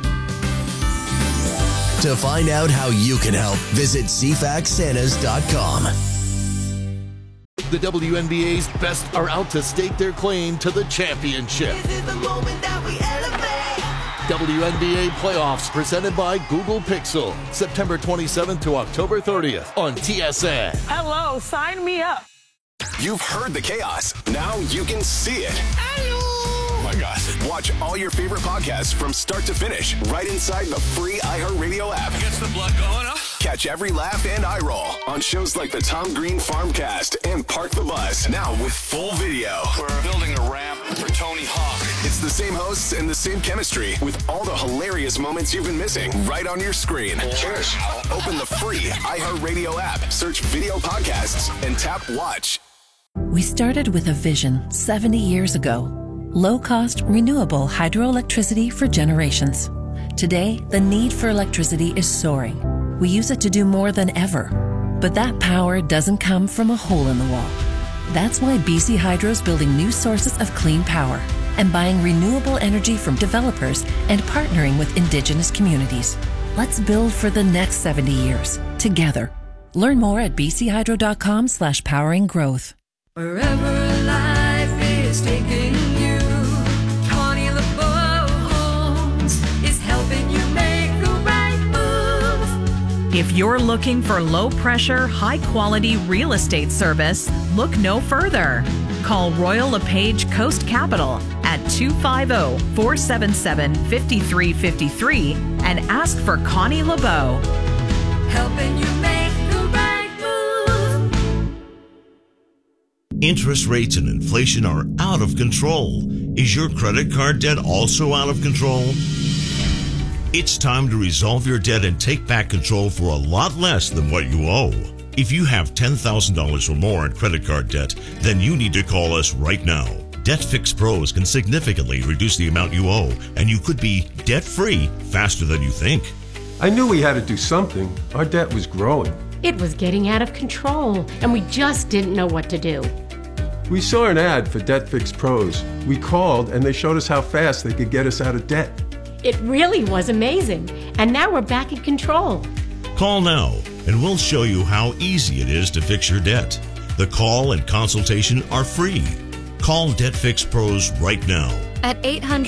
To find out how you can help, visit cfaxsantas.com. The WNBA's best are out to stake their claim to the championship. This is the moment that we elevate. WNBA playoffs presented by Google Pixel, September 27th to October 30th on TSN. Hello, sign me up. You've heard the chaos. Now you can see it. Oh my gosh. Watch all your favorite podcasts from start to finish right inside the free iHeartRadio app. Gets the blood going, huh? Catch every laugh and eye roll on shows like the Tom Green Farmcast and Park the Bus. Now with full video. We're building a ramp for Tony Hawk. It's the same hosts and the same chemistry with all the hilarious moments you've been missing right on your screen. Cheers. Open the free iHeartRadio app, search video podcasts, and tap watch. We started with a vision 70 years ago. Low-cost, renewable hydroelectricity for generations. Today, the need for electricity is soaring. We use it to do more than ever. But that power doesn't come from a hole in the wall. That's why BC Hydro is building new sources of clean power and buying renewable energy from developers and partnering with Indigenous communities. Let's build for the next 70 years, together. Learn more at bchydro.com/powering growth. Wherever life is taking you, Connie LeBeau Homes is helping you make the right move. If you're looking for low-pressure, high-quality real estate service, look no further. Call Royal LePage Coast Capital at 250-477-5353 and ask for Connie LeBeau. Helping you make the right move. Interest rates and inflation are out of control. Is your credit card debt also out of control? It's time to resolve your debt and take back control for a lot less than what you owe. If you have $10,000 or more in credit card debt, then you need to call us right now. Debt Fix Pros can significantly reduce the amount you owe, and you could be debt-free faster than you think. I knew we had to do something. Our debt was growing. It was getting out of control, and we just didn't know what to do. We saw an ad for Debt Fix Pros. We called, and they showed us how fast they could get us out of debt. It really was amazing, and now we're back in control. Call now, and we'll show you how easy it is to fix your debt. The call and consultation are free. Call Debt Fix Pros right now. At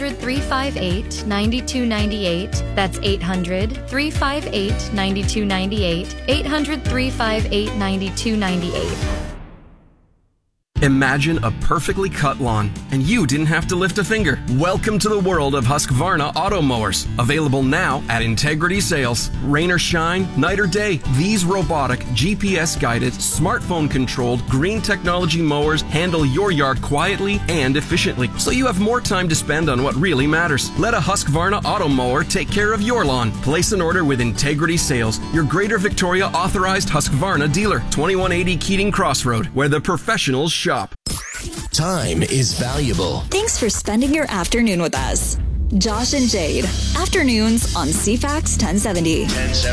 800-358-9298. That's 800-358-9298. 800-358-9298. Imagine a perfectly cut lawn, and you didn't have to lift a finger. Welcome to the world of Husqvarna auto mowers. Available now at Integrity Sales. Rain or shine, night or day, these robotic, GPS-guided, smartphone-controlled, green technology mowers handle your yard quietly and efficiently, so you have more time to spend on what really matters. Let a Husqvarna auto mower take care of your lawn. Place an order with Integrity Sales, your Greater Victoria authorized Husqvarna dealer. 2180 Keating Crossroad, where the professionals shop. Time is valuable. Thanks for spending your afternoon with us. Josh and Jade, afternoons on CFAX 1070.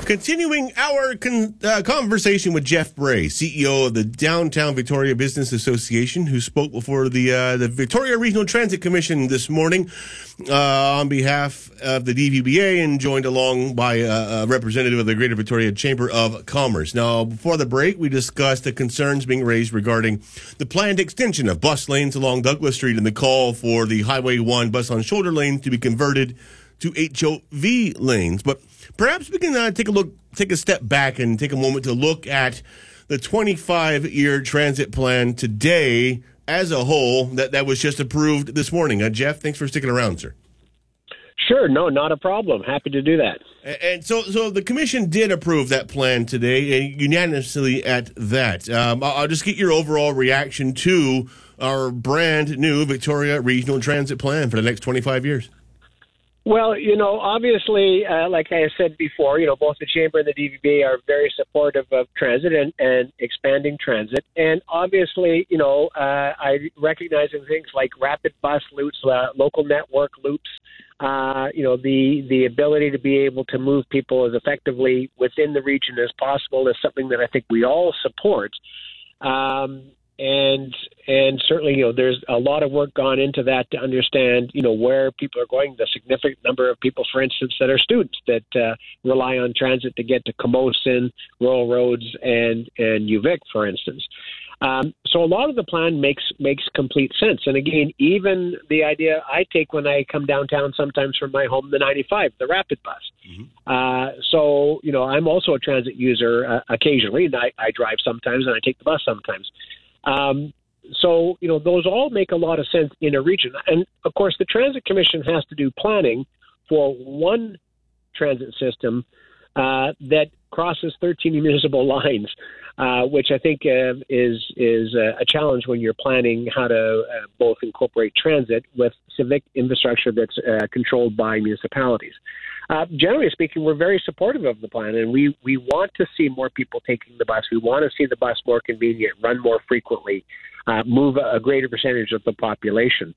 Continuing our conversation with Jeff Bray, CEO of the Downtown Victoria Business Association, who spoke before the Victoria Regional Transit Commission this morning on behalf of the DVBA, and joined along by a representative of the Greater Victoria Chamber of Commerce. Now, before the break, we discussed the concerns being raised regarding the planned extension of bus lanes along Douglas Street and the call for the Highway 1 bus on shoulder lane to be converted to HOV lanes. But perhaps we can take a step back and take a moment to look at the 25-year transit plan today as a whole that was just approved this morning. Jeff, thanks for sticking around, sir. Sure, no, not a problem. Happy to do that. And so the commission did approve that plan today, and unanimously at that. I'll just get your overall reaction to our brand new Victoria Regional Transit Plan for the next 25 years. Well, obviously, like I said before, both the Chamber and the DVBA are very supportive of transit and expanding transit. And obviously, I recognizing things like rapid bus loops, local network loops, the ability to be able to move people as effectively within the region as possible is something that I think we all support. And certainly, there's a lot of work gone into that to understand, where people are going. The significant number of people, for instance, that are students that rely on transit to get to Camosun, Royal Roads, and UVic, for instance. So a lot of the plan makes complete sense. And again, even the idea I take when I come downtown sometimes from my home, the 95, the rapid bus. Mm-hmm. So, I'm also a transit user occasionally, and I drive sometimes, and I take the bus sometimes. So, those all make a lot of sense in a region. And, of course, the Transit Commission has to do planning for one transit system that crosses 13 municipal lines, which I think is a challenge when you're planning how to both incorporate transit with civic infrastructure that's controlled by municipalities. Generally speaking, we're very supportive of the plan, and we want to see more people taking the bus. We want to see the bus more convenient, run more frequently, move a greater percentage of the population.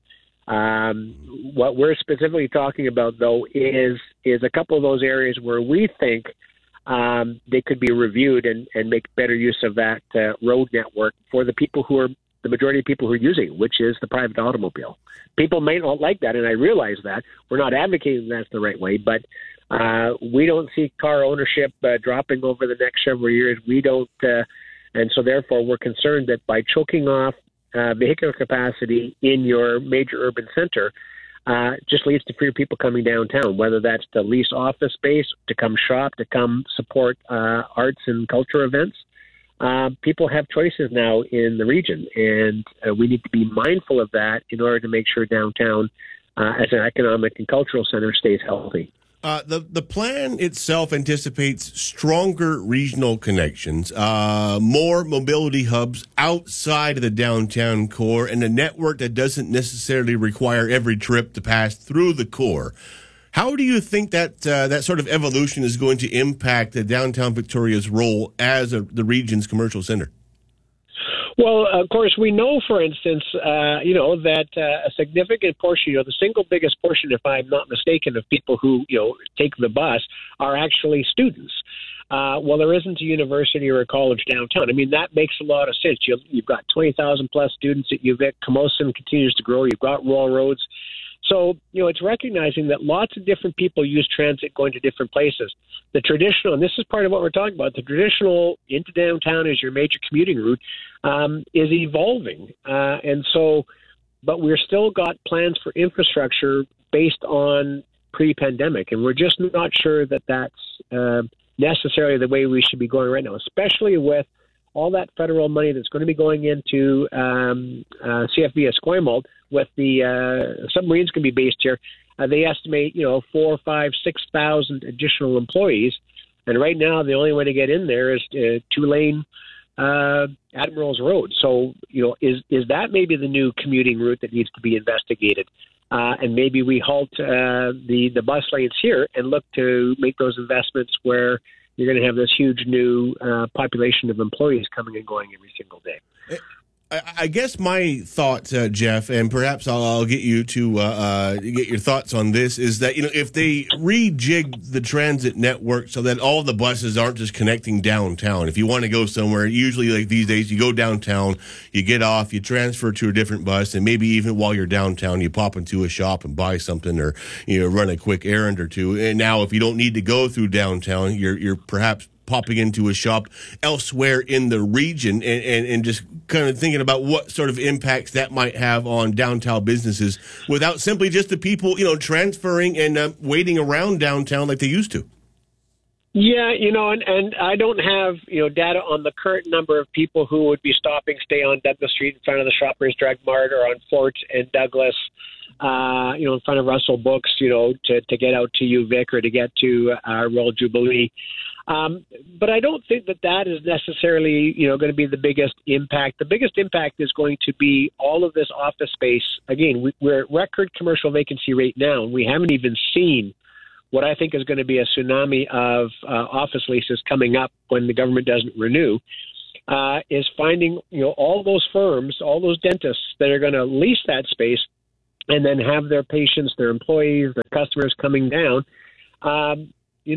What we're specifically talking about, though, is a couple of those areas where we think they could be reviewed and make better use of that road network for the people who are the majority of people who are using it, which is the private automobile. People may not like that, and I realize that. We're not advocating that's the right way, but we don't see car ownership dropping over the next several years. We don't, and so therefore we're concerned that by choking off vehicular capacity in your major urban center, just leads to fewer people coming downtown, whether that's to lease office space, to come shop, to come support arts and culture events. People have choices now in the region, and we need to be mindful of that in order to make sure downtown, as an economic and cultural center, stays healthy. The plan itself anticipates stronger regional connections, more mobility hubs outside of the downtown core, and a network that doesn't necessarily require every trip to pass through the core. How do you think that that sort of evolution is going to impact the downtown Victoria's role as the region's commercial center? Well, of course, we know, for instance, that a significant portion, the single biggest portion, if I'm not mistaken, of people who, take the bus are actually students. Well, there isn't a university or a college downtown. I mean, that makes a lot of sense. You've got 20,000 plus students at UVic. Camosun continues to grow. You've got Royal Roads. So, it's recognizing that lots of different people use transit going to different places. The traditional, and this is part of what we're talking about, the traditional into downtown as your major commuting route is evolving. And so, but we're still got plans for infrastructure based on pre-pandemic, and we're just not sure that that's necessarily the way we should be going right now, especially with all that federal money that's going to be going into CFB Esquimalt, with the submarines can be based here. They estimate, 4,000, 5,000, 6,000 additional employees. And right now, the only way to get in there is two-lane Admiral's Road. So, is that maybe the new commuting route that needs to be investigated? And maybe we halt the bus lanes here and look to make those investments where you're going to have this huge new population of employees coming and going every single day. I guess my thought, Jeff, and perhaps I'll get you to get your thoughts on this, is that, if they rejig the transit network so that all the buses aren't just connecting downtown. If you want to go somewhere, usually like these days, you go downtown, you get off, you transfer to a different bus, and maybe even while you're downtown, you pop into a shop and buy something, or run a quick errand or two. And now, if you don't need to go through downtown, you're perhaps popping into a shop elsewhere in the region, and just kind of thinking about what sort of impacts that might have on downtown businesses without simply just the people, transferring and waiting around downtown like they used to. Yeah, and I don't have, data on the current number of people who would be stay on Douglas Street in front of the Shoppers Drug Mart, or on Fort and Douglas, in front of Russell Books, to get out to UVic or to get to Royal Jubilee. But I don't think that is necessarily, going to be the biggest impact. The biggest impact is going to be all of this office space. Again, we're at record commercial vacancy rate now, and we haven't even seen what I think is going to be a tsunami of office leases coming up when the government doesn't renew, is finding, all those firms, all those dentists that are going to lease that space and then have their patients, their employees, their customers coming down. And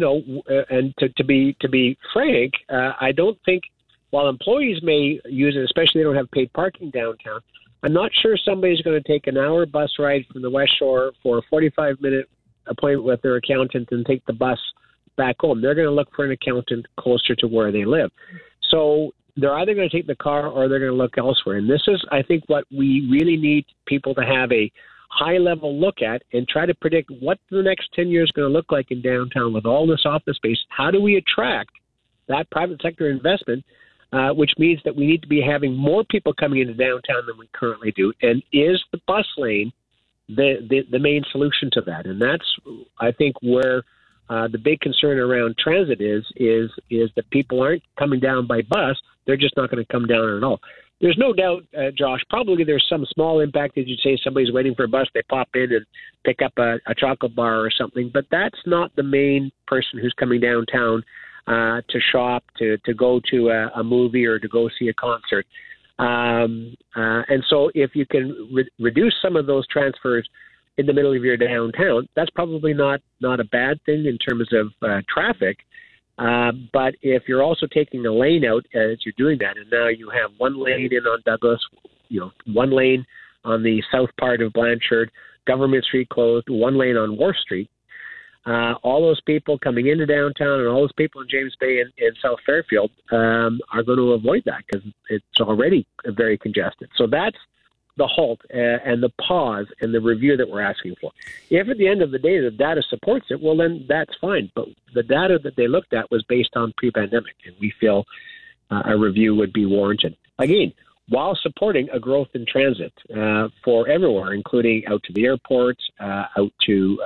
to be frank, I don't think, while employees may use it, especially if they don't have paid parking downtown, I'm not sure somebody's going to take an hour bus ride from the West Shore for a 45-minute appointment with their accountant and take the bus back home. They're going to look for an accountant closer to where they live. So they're either going to take the car or they're going to look elsewhere. And this is, I think, what we really need people to have a high-level look at and try to predict what the next 10 years is going to look like in downtown with all this office space. How do we attract that private sector investment, which means that we need to be having more people coming into downtown than we currently do? And is the bus lane the main solution to that? And that's, I think, where the big concern around transit is that people aren't coming down by bus. They're just not going to come down at all. There's no doubt, Josh, probably there's some small impact, as you say, somebody's waiting for a bus, they pop in and pick up a chocolate bar or something, but that's not the main person who's coming downtown to shop, to go to a movie or to go see a concert. And so if you can reduce some of those transfers in the middle of your downtown, that's probably not a bad thing in terms of traffic. But if you're also taking a lane out as you're doing that, and now you have one lane in on Douglas, one lane on the south part of Blanchard, Government Street closed, one lane on Wharf Street, all those people coming into downtown and all those people in James Bay and South Fairfield are going to avoid that because it's already very congested. So that's the halt and the pause and the review that we're asking for. If at the end of the day the data supports it, well, then that's fine. But the data that they looked at was based on pre-pandemic, and we feel a review would be warranted. Again, while supporting a growth in transit for everywhere, including out to the airport, out to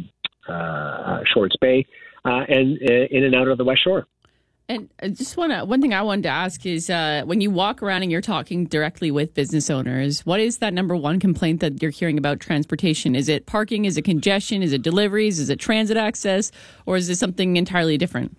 Shorts Bay, and in and out of the West Shore. And one thing I wanted to ask is when you walk around and you're talking directly with business owners, what is that number one complaint that you're hearing about transportation? Is it parking? Is it congestion? Is it deliveries? Is it transit access? Or is it something entirely different?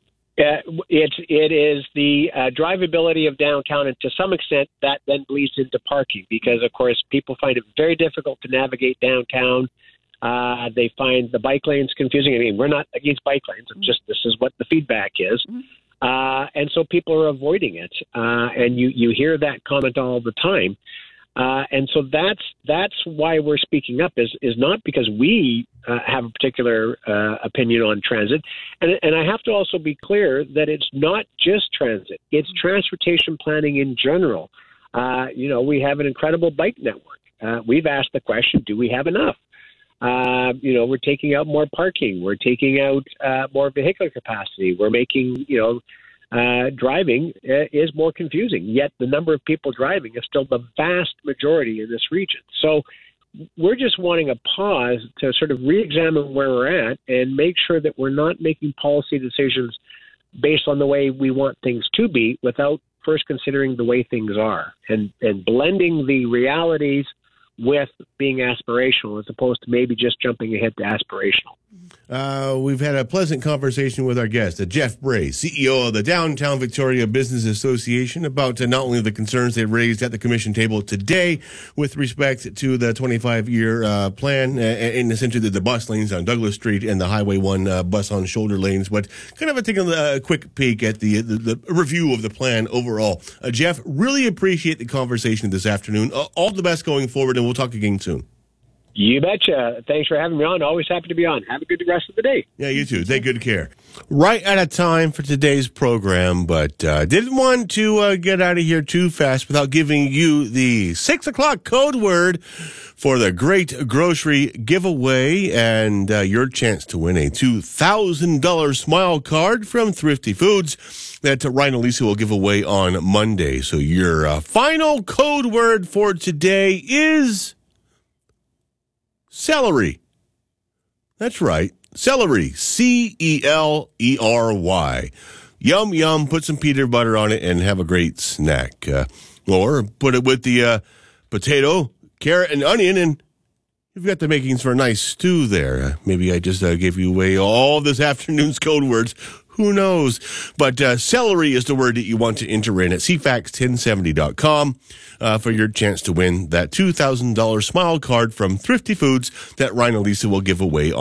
It is the drivability of downtown, and to some extent that then bleeds into parking because, of course, people find it very difficult to navigate downtown. They find the bike lanes confusing. I mean, we're not against bike lanes. It's just this is what the feedback is. And so people are avoiding it. And you hear that comment all the time. And so that's why we're speaking up is not because we have a particular opinion on transit. And I have to also be clear that it's not just transit. It's transportation planning in general. We have an incredible bike network. We've asked the question, do we have enough? We're taking out more parking. We're taking out more vehicular capacity. We're making, driving is more confusing. Yet the number of people driving is still the vast majority in this region. So we're just wanting a pause to sort of re-examine where we're at and make sure that we're not making policy decisions based on the way we want things to be without first considering the way things are and blending the realities with being aspirational as opposed to maybe just jumping ahead to aspirational. We've had a pleasant conversation with our guest, Jeff Bray, CEO of the Downtown Victoria Business Association, about not only the concerns they raised at the commission table today with respect to the 25-year plan, and essentially the bus lanes on Douglas Street and the Highway 1 bus on shoulder lanes, but kind of taking a quick peek at the review of the plan overall. Jeff, really appreciate the conversation this afternoon. All the best going forward, and we'll talk again soon. You betcha. Thanks for having me on. Always happy to be on. Have a good rest of the day. Yeah, you too. Take good care. Right out of time for today's program, but didn't want to get out of here too fast without giving you the 6 o'clock code word for the Great Grocery Giveaway and your chance to win a $2,000 Smile card from Thrifty Foods that Ryan and Lisa will give away on Monday. So your final code word for today is celery. That's right. Celery. Celery. Yum, yum. Put some peanut butter on it and have a great snack. Or put it with the potato, carrot, and onion, and you've got the makings for a nice stew there. Maybe I just gave you away all this afternoon's code words. Who knows? But celery is the word that you want to enter in at cfax1070.com for your chance to win that $2,000 Smile card from Thrifty Foods that Ryan and Lisa will give away